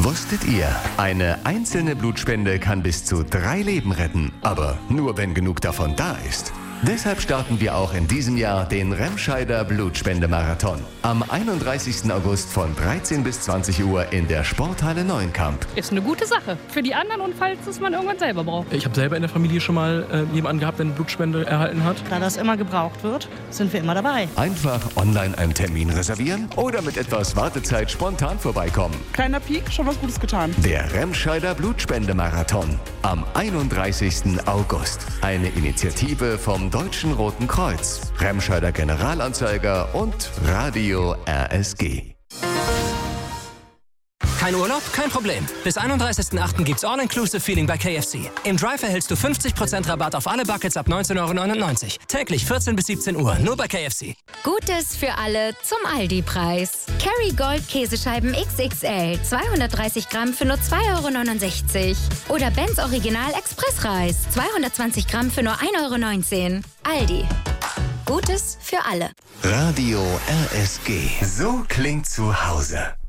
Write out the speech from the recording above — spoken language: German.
Wusstet ihr, eine einzelne Blutspende kann bis zu 3 Leben retten, aber nur wenn genug davon da ist. Deshalb starten wir auch in diesem Jahr den Remscheider Blutspendemarathon. Am 31. August von 13 bis 20 Uhr in der Sporthalle Neuenkamp. Ist eine gute Sache. Für die anderen und falls es man irgendwann selber braucht. Ich habe selber in der Familie schon mal jemanden gehabt, der eine Blutspende erhalten hat. Da das immer gebraucht wird, sind wir immer dabei. Einfach online einen Termin reservieren oder mit etwas Wartezeit spontan vorbeikommen. Kleiner Piek, schon was Gutes getan. Der Remscheider Blutspendemarathon am 31. August. Eine Initiative vom Deutschen Roten Kreuz, Remscheider Generalanzeiger und Radio RSG. Kein Urlaub? Kein Problem. Bis 31.08. gibt's All-Inclusive-Feeling bei KFC. Im Drive erhältst du 50% Rabatt auf alle Buckets ab 19,99 €. Täglich 14 bis 17 Uhr, nur bei KFC. Gutes für alle zum Aldi-Preis. Kerry Gold Käsescheiben XXL, 230 Gramm für nur 2,69 €. Oder Benz Original Expressreis, 220 Gramm für nur 1,19 €. Aldi. Gutes für alle. Radio RSG. So klingt zu Hause.